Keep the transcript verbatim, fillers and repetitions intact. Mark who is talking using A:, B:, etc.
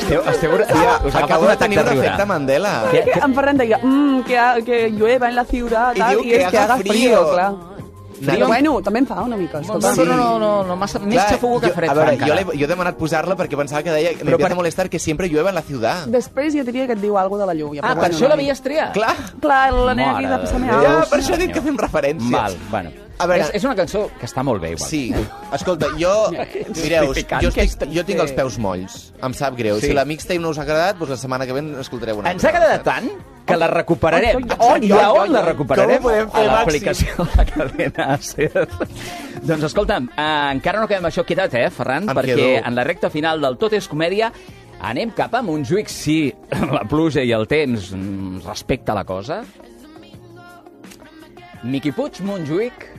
A: Esteu, esteu,
B: Tia,
A: us ha agafat
B: acabo
A: un
B: de
A: atac
B: tenir
A: de
B: un
A: riure.
B: efecte Mandela.
A: Què?
C: Que en Ferran deia mmm, que, ha- que llueva en la ciutat,
B: I
C: tal,
B: diu
C: i
B: que
C: és que
B: haga
C: haga
B: frío.
C: frío, clar.
B: Frío.
C: Però bueno, també em fa una mica.
A: No,
C: Escolta.
A: no, no, no, no, no massa, més
B: Clar,
A: xafugo que
B: jo-
A: fred,
B: a veure,
A: fa,
B: jo,
A: encara.
B: l'he- jo he demanat posar-la perquè pensava que deia me
A: Però
B: empieza
A: per-
B: a molestar que siempre llueva en la ciutat.
C: Després jo diria que et diu alguna de la lluvia.
A: Ah,
C: però
A: per
C: bueno,
A: això
C: no.
A: l'havies triat?
B: Clar,
C: Clar, la nena
A: Mare
C: aquí de
A: de
C: passar-me
A: Déu.
B: ja,
C: alguna
B: per això dic
A: senyor.
B: que fem referències.
A: Val, bueno.
B: A veure-
A: és, és una cançó que està molt bé, igual.
B: Sí, escolta, jo, mireu,
A: Justificant
B: jo,
A: que
B: estic, jo tinc els peus molls, em sap greu.
A: Sí.
B: Si la mixtape no us ha agradat, doncs la setmana que ve escoltareu una
A: Ens ha agradat tant que la recuperarem.
C: Oi, oi,
A: On
C: oi,
A: i a
C: oi,
A: on
C: oi,
A: la
C: oi.
A: recuperarem?
B: Com ho podem fer,
A: a
B: Maxi?
A: l'aplicació de la cadena SER. Doncs escolta'm, eh, encara no quedem això quedat, eh, Ferran?
B: Em
A: perquè
B: quedo.
A: en la recta final del Tot és comèdia anem cap a Montjuïc, si la pluja i el temps mm, respecta la cosa. Miqui Puig, Montjuïc,